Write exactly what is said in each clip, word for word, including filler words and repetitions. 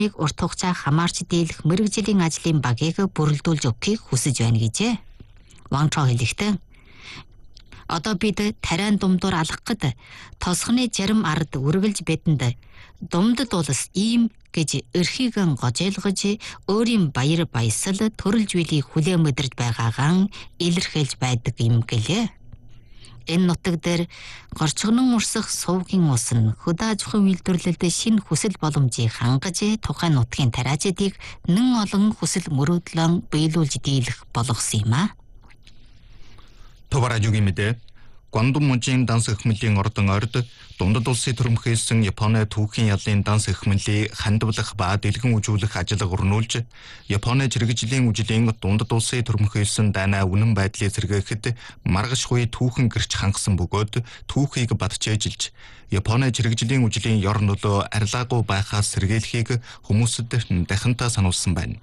урт хугацаа хамаарч дийлэх мэрэгжлийн ажлын багийг бүрэлдүүлж өгөхийг хүсэж байна гэжээ. Ван Чжоу хэлэхдээ одоо бид тариан думдуур алах гэд тосхны зарим ард үргэлж бидэнд думдад улс ийм гэж эрхийгэн гожойлгож өөрийн баяр баясал төрөлж билийг хүлээн мэдэрж байгаагаан илэрхийлж байдаг юм гэлээ. Энэ нутаг дээр горчгонон урсах сувгийн ус нь хөдөө аж ахуйн үйлдвэрлэлд шинэ хүсэл боломжийг хангаж тухайн нутгийн тариачдыг нэн олон хүсэл мөрөөдлөн биелүүлж дийлэх болгосон юм а. Товаражугийн мэдээ Гуандун мужийн данс эхмэлийн ордон орд дундад улсын төрөмхөөсөн Японы түүхийн ялын данс эхмэлийг хандвалах ба дэлгэн үзүүлэх ажиллагаа өрнүүлж Японы чирэгжлийн үжлийн дундад улсын төрөмхөөсөн дайнаа үнэн байдлыг сэргээхэд маргашгүй түүхэн гэрч хангасан бөгөөд түүхийг батчээжилж Японы чирэгжлийн үжлийн ёр нөлөө арилаагүй байхаас сэргийлэхийг хүмүүсд дахинтаа сануулсан байна.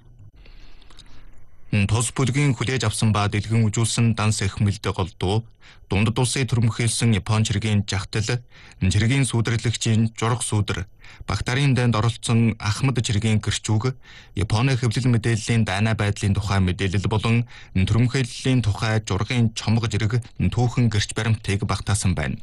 Тус бүлгийн хүлээж авсан ба дэлгэн үзүүлсэн данс эхмэлд голдуу дундад улсын төрөмхөөсөн Япон чиргийн жагтал, чиргийн сүйдэрлэгчийн журах сүйдэр, Бактарын дайнд оролцсон Ахмад чиргийн гэрчүүг, Японы хэвлэл мэдээллийн дайнаа байдлын тухай мэдээлэл болон төрөмхөөллийн тухай жургын чомго жирэг түүхэн гэрч баримтыг багтаасан байна.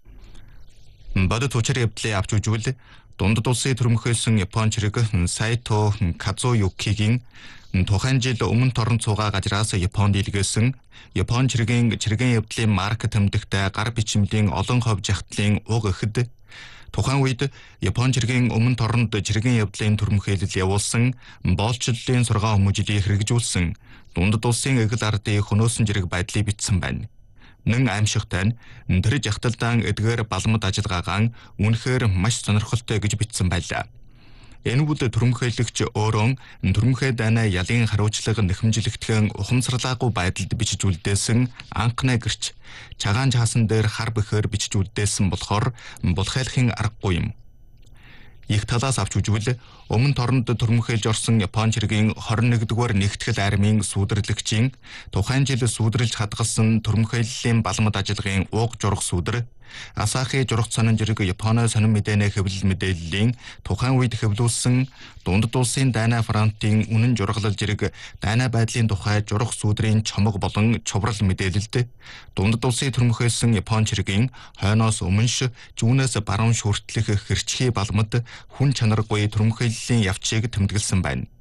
Бодит учир явдлыг авч үзвэл дундад улсын төрөмхөөсөн Япон чирэг Сайто Казуюкигийн тухайн жил өмнө торон цугаа газраас Японд илгээсэн Япон чиргийн чиргийн явдлын марк тэмдэгтэй гар бичмлийн олон хов жагтлын уг эхэд тухайн үед Япон чиргийн өмнө торонд чиргийн явдлын төрөмхөөлөл явуулсан боолчлолын сургаан хүмүүжлийг хэрэгжүүлсэн дундад улсын эгэл ардын хөнөөсөн жирэг байдлыг бичсэн байна. Нэн аимшигтай нь тэр жагталдаан эдгээр балмад ажиллагаагаан үнэхээр маш сонирхолтой гэж бичсэн байлаа. Энэ үйл төрөмхөөлөгч өөрөө төрөмхөө дайнаа ялын хариуцлага нэхэмжлэгдэхэн ухамсарлаагүй байдалд бичиж үлдээсэн анхны гэрч чагаан чаасан дээр хар бэхээр бичиж үлдээсэн болохоор булхайлахын аргагүй юм. Их талаас авч үзвэл өмнө торонд төрөмхөөлж орсон Япон чиргийн хорин нэгдүгээр нэгтгэл армийн сүйдэрлэгчийн тухайн жил сүйдэрлж хадгалсан төрөмхөөллийн балмад ажиллагын ууг журах сүйдэр Асахи журах сонин жирэг Японы сонин мэдээний хэвлэл мэдээллийн тухайн үед хэвлүүлсэн дундад улсын дайнаа фронтын үнэн жургалал жирэг дайнаа байдлын тухай журах сүйдрийн чомог болон чуврал мэдээлэлд дундад улсын төрөмхөөсөн Япон чиргийн хойноос өмнөш зүүнээс баруун хүртэлх хэрчхий балмад хүн чанаргүй төрөмхөөллийн явцыг тэмдэглэсэн байна.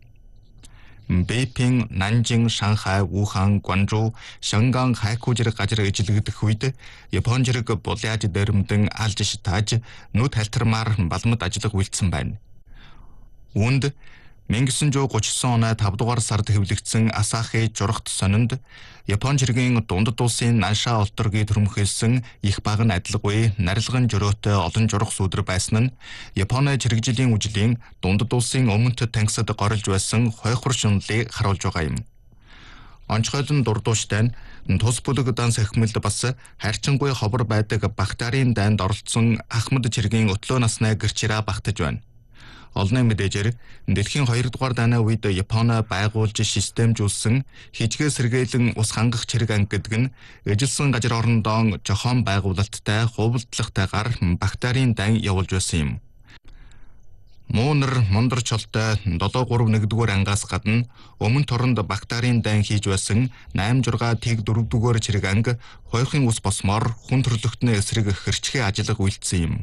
Бэйпин, Нанжин, Шанхай, Вухан, Гуанчжоу, Шанган, Хайку жирэг газар ижилэгдэх үед Япон жирэг буляаж дээрэмдэн алж шатааж нүд халтармаар балмад ажиллах үйлдсэн байна. Үүнд 천구백삼십구 оны тавд дугаар сард хэвлэгдсэн Асахи журахт сонинд Япон чиргийн дундад улсын Нанша олторгийн төрөмхөөсөн их баг нь адилгүй нарилган жөрөөтэй олон журах сүйдэр байсан нь Японы чирэгжлийн үжлийн дундад улсын өмнөд тангисад горилж байсан хойхор шунлыг харуулж байгаа юм. Онцгойлон дурдууштай нь тус бүлэг данс эхмэлд бас хайрчингүй ховор байдаг Бактарын дайнд оролцсон Ахмад чиргийн өтлөө насны гэрчираа багтаж байна. Олонний мэдээжээр дэлхийн хоёрдугаар дайны үед Японы байгуулж системжүүлсэн хичгээ сэргээлэн ус хангах чирэг анги гэдэг нь эжилсэн газар орондоо жохоон байгуулалттай хувилдлагатайгаар Бактарын дан явуулж байсан юм. Муунар Мондар чолтой долоо гурав нэгдүгээр ангаас гадна өмнө торонд Бактарын дан хийж байсан найман жургаа тэг дөрөвдүгээр чирэг анги хойрхын ус босмоор хүн төрлөختний эсрэг хэрчхээ ажиллах үйлдсэн юм.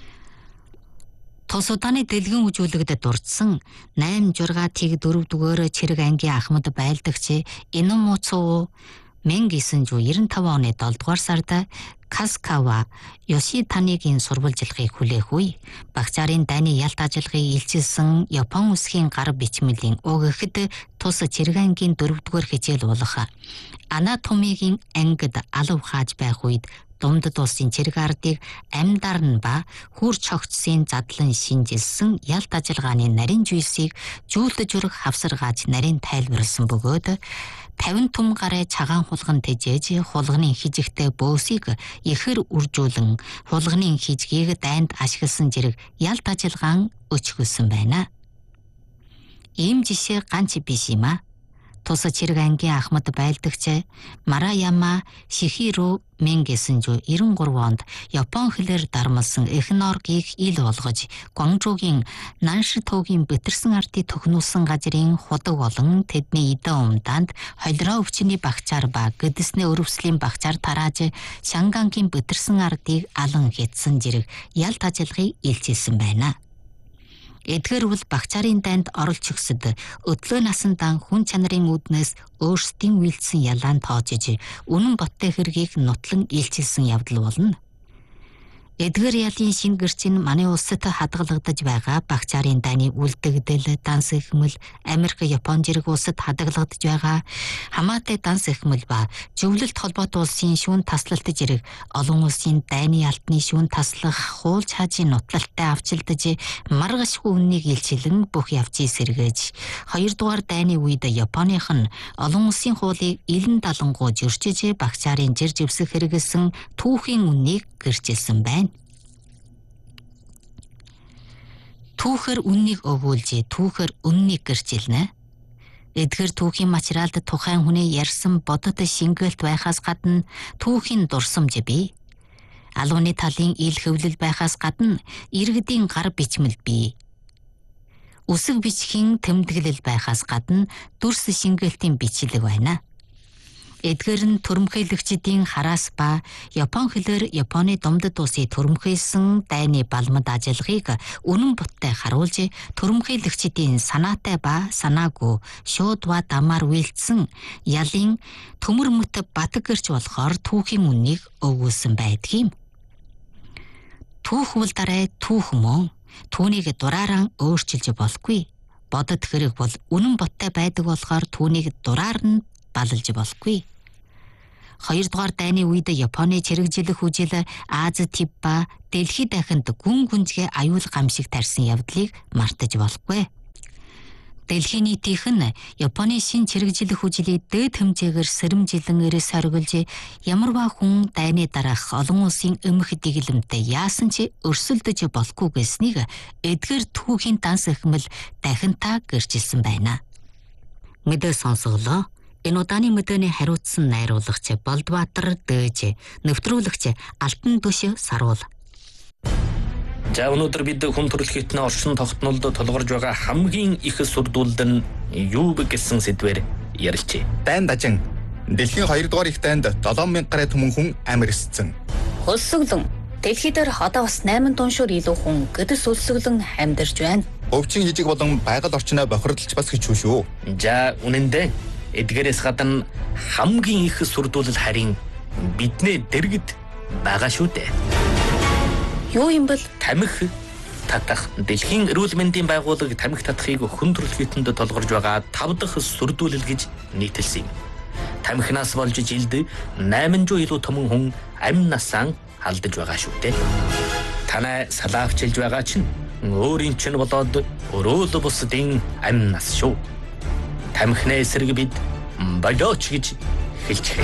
Тус удааны дэлгэн үзүүлэгдэд дурдсан найман жургаа тэг дөрөвдүгээр чирэг ангийн Ахмад байлдагч Иномуцу 천구 백구십오 оны долдугаар сард Каскава Ёшитанигийн сурвалжилгыг хүлээх үе Багцаарын дайны ялт ажиллагыг илчилсэн Япон үсгийн гар бичмэлийн уг эхэд тус чирэг ангийн дөрөвдүгээр хичээл болох анатомигийн ангид алав хааж байх үед дундад улсын чирэг ардыг амьдар нь ба хүрч хогцсын задлан шинжилсэн ялт ажиллагааны нарийн жүйсийг жүүлдэж өрөх хавсаргааж нарийн тайлбарлсан бөгөөд тавин түм гараа цагаан хулган тэжээж хулганы хижигтэй бөөсийг ихэр үржүүлэн хулганы хижгийг дайнд ашигласан зэрэг ялт ажиллагаан өчгөлсөн байна. Ийм жишээ ганц биш юм а. тусаж хэрэг ангийн ахмад байлдагчээ Мараяма Шихиро Менгэсэнжүү девяносто три онд Япон хэлээр дармалсан эхноргийг ил болгож Гуанчжуугийн Наншитогийн битэрсэн ардыг төхнүүлсэн газрын худаг болон тэдний эдэн умдаанд холироо өвчний багчаар ба гэдэснээ өрөвслийн багчаар тарааж Шангангийн битэрсэн ардыг алан хятсан зэрэг ялт ажиллагыг илчилсэн байна. Эдгээр бол багчаарын дайнд оролч өгсөд өдлөө насандан хүн чанарын үүднээс өөрсдийн үйлдсэн ялаан тоожиж үнэн боттой хэргийг нутлан илчилсэн явдал болно. Эдгээр ялын шин гэрчин манай улсад хадгалагдаж байгаа багчаарын дайны үлдэгдэл, данс эхмэл, Америк, Япон зэрэг улсад хадгалагдаж байгаа хамаатай данс эхмэл ба зөвлөлт холбоотой улсын шүүн таслалт зэрэг олон улсын дайны алтны шүүн таслах хууль хаажийн нутлалтай авчилдаж маргашгүй үннийг илчилэн бүх явцыг сэргээж хоёрдугаар дайны үед Японых нь олон улсын хуулийг илэн далангуй зөрчиж багчаарын жир живсэх хэрэгэлсэн түүхийн үннийг гэрчилсэн байна. Түүхээр үннийг өгүүлж, түүхээр үннийг гэрчилнэ. Эдгээр түүхийн материалд тухайн хүний ярьсан бодит шингэлт байхаас гадна түүхийн дурсамж бий. Алууны талын ил хөвлөл байхаас гадна иргэдийн гар бичмэл бий. Үсэг бичгийн тэмдэглэл байхаас гадна дүрс шингэлтийн бичлэг байна. Эдгээр нь төрөмхөйлөгчдийн хараас ба Япон хэлээр Японы думдад улсыг төрөмхөйлсөн дайны балмад ажиллагааг үнэн боттой харуулж төрөмхөйлөгчдийн санаатай ба санаагүй шууд ба дамаар үйлдсэн ялын төмөр мөт батг гэрч болохоор түүхийн үннийг өгүүлсэн байдгийм. Түүх бол дараа түүх мөн түүнийг дураараа өөрчилж болохгүй. Бодит хэрэг бол үнэн боттой байдаг болохоор түүнийг дураар нь балалж болохгүй. Хоёрдугаар дайны үед Японы чирэгжилэх үжил Аз Тиб ба дэлхийд дахинд гүн гүнзгий аюул гамшиг тарьсан явдлыг мартаж болохгүй. Дэлхийн нийтийнх нь Японы шин чирэгжилэх үжилийг дээд хэмжээгээр сэрэмжилэн эрс хоригулж ямарваа хүн дайны дараах олон улсын өмнөх дэглэмтэй яасан ч өрсөлдөж болохгүй гэснийг эдгээр түүхийн данс эхмэл дахинтаа гэрчилсэн байна. Мэдээ сонсголоо. Энэ удааны мэдээний хариуцсан найруулагч Болдбаатар Дээж, нэвтрүүлэгч Алтан Төш Саруул. За өнөөдөр бид хүн төрөлхтний орчин тогтнолд тулгарч байгаа хамгийн их сүрдүүлд нь юу вэ гэсэн сэдвээр ярилцъя. Дайн дажин. Дэлхийн хоёрдугаар их дайнд долоон мянга гаруй түмэн хүн амьдэрсэн. Хөлсөглөн. Дэлхий дээр одоо бас найман тоншоор илүү хүн гэдэс өлсөглөн амьдарч байна. Өвчин жижиг болон байгаль орчноо бохирдолч бас хичүү шүү. За үнэндээ эдгээрээс гадна хамгийн их сүрдүүлэл харин биднээ дэргэд байгаа шүү дээ. Юу юм бол Тамхи татах. Дэлхийн эрүүл мэндийн байгууллага тамхи татахыг хүн төрөлхтөнд толгорж байгаа тав дахь сүрдүүлэл гэж нийтэлсэн юм. Тамхинаас болж жилд найман зуун илүү томон хүн амь насаа алдаж байгаа шүү дээ. Танай салаавчилж байгаа чинь өөрийн чинь болоод өрөөл бусдын амь нас шүү. Тамхины эсрэг бид болооч гэж хэлж